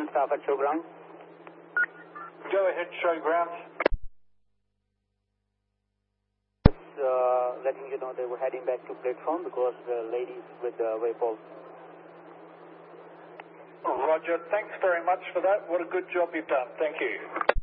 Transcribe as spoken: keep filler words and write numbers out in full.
staff at showground. Go ahead, showground. Just uh, letting you know they were heading back to platform because the ladies with the waypoles. Roger, thanks very much for that. What a good job you've done. Thank you.